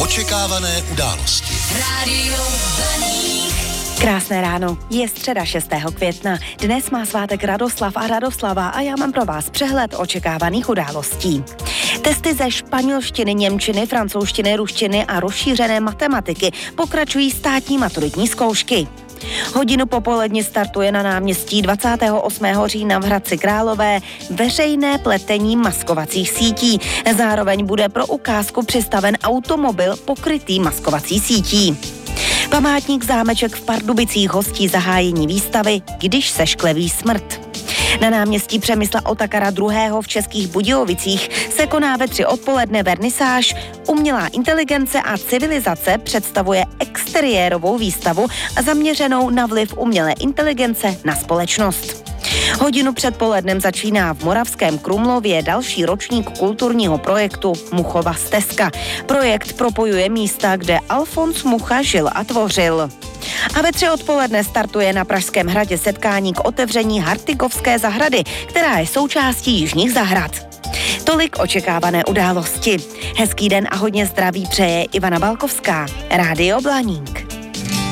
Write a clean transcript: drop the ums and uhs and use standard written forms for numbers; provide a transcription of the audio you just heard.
Očekávané události. Rádio Blaník. Krásné ráno, je středa 6. května. Dnes má svátek Radoslav a Radoslava a já mám pro vás přehled očekávaných událostí. Testy ze španělštiny, němčiny, francouzštiny, ruštiny a rozšířené matematiky pokračují státní maturitní zkoušky. Hodinu popolední startuje na náměstí 28. října v Hradci Králové veřejné pletení maskovacích sítí. Zároveň bude pro ukázku přistaven automobil pokrytý maskovací sítí. Památník zámeček v Pardubicích hostí zahájení výstavy Když se škleví smrt. Na náměstí Přemysla Otakara II. V Českých Budějovicích se koná ve 3 odpoledne vernisáž. Umělá inteligence a civilizace představuje exteriérovou výstavu zaměřenou na vliv umělé inteligence na společnost. Hodinu před polednem začíná v Moravském Krumlově další ročník kulturního projektu Muchova stezka. Projekt propojuje místa, kde Alfons Mucha žil a tvořil. A ve 3 odpoledne startuje na Pražském hradě setkání k otevření Hartigovské zahrady, která je součástí Jižních zahrad. Tolik očekávané události. Hezký den a hodně zdraví přeje Ivana Balkovská. Rádio Blaník.